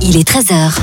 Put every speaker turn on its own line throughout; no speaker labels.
il est 13h.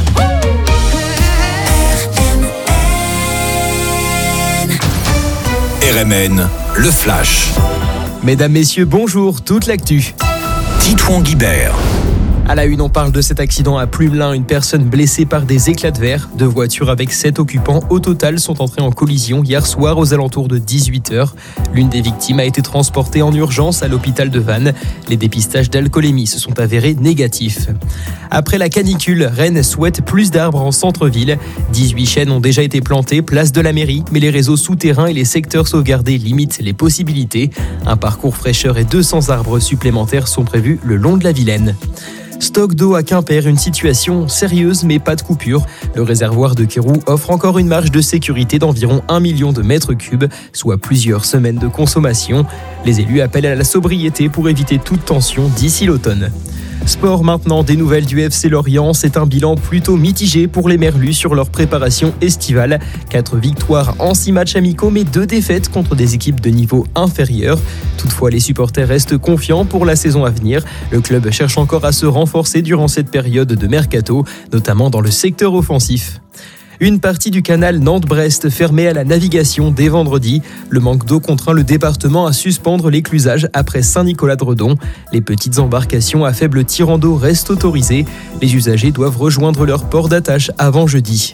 RMN, le Flash.
Mesdames, messieurs, bonjour, toute l'actu.
Titouan Guibert.
À la une, on parle de cet accident à Plumelin. Une personne blessée par des éclats de verre. 2 voitures avec 7 occupants au total sont entrées en collision hier soir aux alentours de 18h. L'une des victimes a été transportée en urgence à l'hôpital de Vannes. Les dépistages d'alcoolémie se sont avérés négatifs. Après la canicule, Rennes souhaite plus d'arbres en centre-ville. 18 chênes ont déjà été plantés, place de la mairie, mais les réseaux souterrains et les secteurs sauvegardés limitent les possibilités. Un parcours fraîcheur et 200 arbres supplémentaires sont prévus le long de la Vilaine. Stock d'eau à Quimper, une situation sérieuse mais pas de coupure. Le réservoir de Kéroux offre encore une marge de sécurité d'environ 1 million de mètres cubes, soit plusieurs semaines de consommation. Les élus appellent à la sobriété pour éviter toute tension d'ici l'automne. Sport maintenant, des nouvelles du FC Lorient. C'est un bilan plutôt mitigé pour les Merlus sur leur préparation estivale. 4 victoires en 6 matchs amicaux, mais 2 défaites contre des équipes de niveau inférieur. Toutefois, les supporters restent confiants pour la saison à venir. Le club cherche encore à se renforcer durant cette période de mercato, notamment dans le secteur offensif. Une partie du canal Nantes-Brest fermée à la navigation dès vendredi. Le manque d'eau contraint le département à suspendre l'éclusage après Saint-Nicolas-de-Redon. Les petites embarcations à faible tirant d'eau restent autorisées. Les usagers doivent rejoindre leur port d'attache avant jeudi.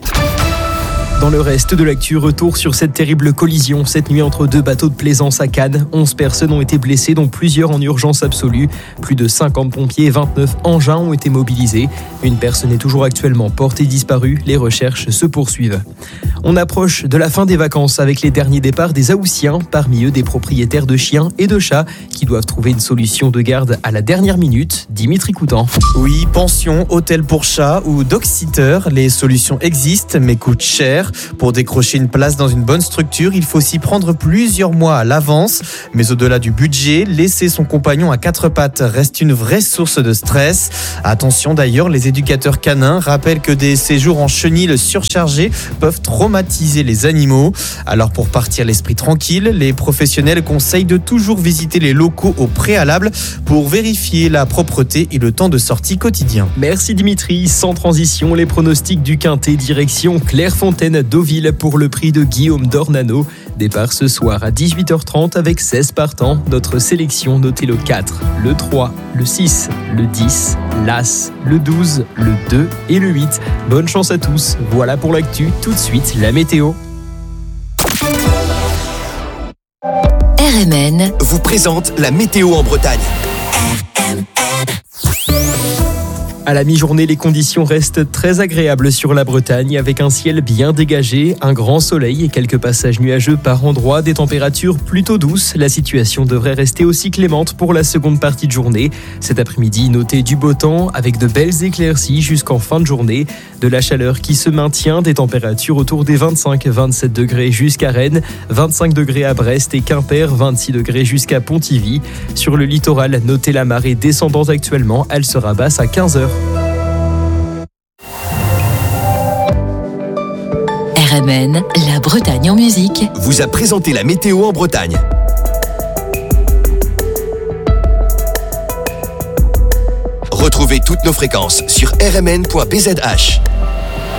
Dans le reste de l'actu, retour sur cette terrible collision cette nuit entre 2 bateaux de plaisance à Cannes. 11 personnes ont été blessées, dont plusieurs en urgence absolue. Plus de 50 pompiers et 29 engins ont été mobilisés. Une personne est toujours actuellement portée disparue. Les recherches se poursuivent. On approche de la fin des vacances avec les derniers départs des Haussiens. Parmi eux, des propriétaires de chiens et de chats qui doivent trouver une solution de garde à la dernière minute. Dimitri Coutan.
Oui, pension, hôtel pour chats ou dog-sitter, les solutions existent mais coûtent cher. Pour décrocher une place dans une bonne structure, il faut s'y prendre plusieurs mois à l'avance. Mais au-delà du budget, laisser son compagnon à 4 pattes reste une vraie source de stress. Attention d'ailleurs, les éducateurs canins rappellent que des séjours en chenil surchargés peuvent traumatiser les animaux. Alors pour partir l'esprit tranquille, les professionnels conseillent de toujours visiter les locaux au préalable pour vérifier la propreté et le temps de sortie quotidien.
Merci Dimitri. Sans transition, les pronostics du Quintet direction Clairefontaine-Deauville pour le prix de Guillaume Dornano. Départ ce soir à 18h30 avec 16 partants. Notre sélection, notez le 4, le 3, le 6, le 10, l'As, le 12, le 2 et le 8. Bonne chance à tous. Voilà pour l'actu. Tout de suite, la météo.
RMN
Vous présente la météo en Bretagne.
À la mi-journée, les conditions restent très agréables sur la Bretagne avec un ciel bien dégagé, un grand soleil et quelques passages nuageux par endroits, des températures plutôt douces. La situation devrait rester aussi clémente pour la seconde partie de journée. Cet après-midi, notez du beau temps avec de belles éclaircies jusqu'en fin de journée. De la chaleur qui se maintient, des températures autour des 25-27 degrés jusqu'à Rennes, 25 degrés à Brest et Quimper, 26 degrés jusqu'à Pontivy. Sur le littoral, notez la marée descendante actuellement, elle sera basse à 15h.
RMN, la Bretagne en musique.
Vous a présenté la météo en Bretagne. Retrouvez toutes nos fréquences sur rmn.bzh.